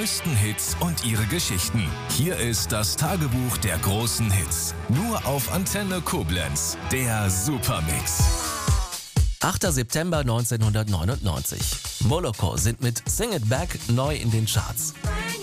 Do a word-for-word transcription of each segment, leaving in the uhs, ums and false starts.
größten Hits und ihre Geschichten. Hier ist das Tagebuch der großen Hits. Nur auf Antenne Koblenz. Der Supermix. achter September neunzehnhundertneunundneunzig. Moloko sind mit Sing It Back neu in den Charts.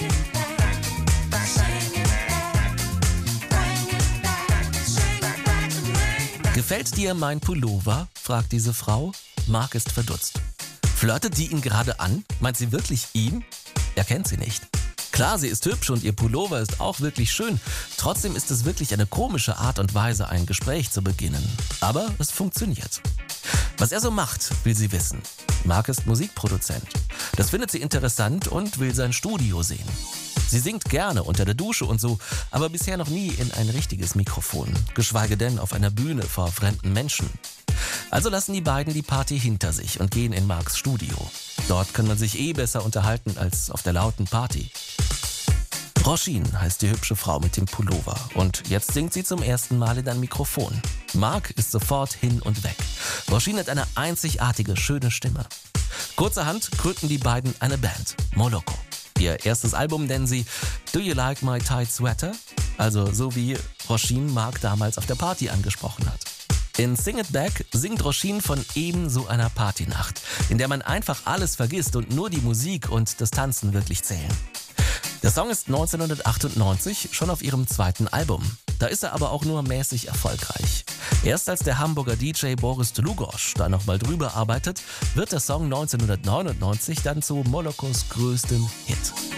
Gefällt dir mein Pullover? Fragt diese Frau. Mark ist verdutzt. Flirtet die ihn gerade an? Meint sie wirklich ihn? Er kennt sie nicht. Klar, sie ist hübsch und ihr Pullover ist auch wirklich schön. Trotzdem ist es wirklich eine komische Art und Weise, ein Gespräch zu beginnen. Aber es funktioniert. Was er so macht, will sie wissen. Mark ist Musikproduzent. Das findet sie interessant und will sein Studio sehen. Sie singt gerne unter der Dusche und so, aber bisher noch nie in ein richtiges Mikrofon, geschweige denn auf einer Bühne vor fremden Menschen. Also lassen die beiden die Party hinter sich und gehen in Marks Studio. Dort kann man sich eh besser unterhalten als auf der lauten Party. Roisin heißt die hübsche Frau mit dem Pullover und jetzt singt sie zum ersten Mal in ein Mikrofon. Mark ist sofort hin und weg. Roisin hat eine einzigartige, schöne Stimme. Kurzerhand gründen die beiden eine Band, Moloko. Ihr erstes Album nennen sie Do You Like My Tight Sweater? Also so wie Roisin Mark damals auf der Party angesprochen hat. In Sing It Back singt Roisin von eben so einer Partynacht, in der man einfach alles vergisst und nur die Musik und das Tanzen wirklich zählen. Der Song ist neunzehnhundertachtundneunzig schon auf ihrem zweiten Album. Da ist er aber auch nur mäßig erfolgreich. Erst als der Hamburger D J Boris Dlugosch da nochmal drüber arbeitet, wird der Song neunzehnhundertneunundneunzig dann zu Molokos größtem Hit.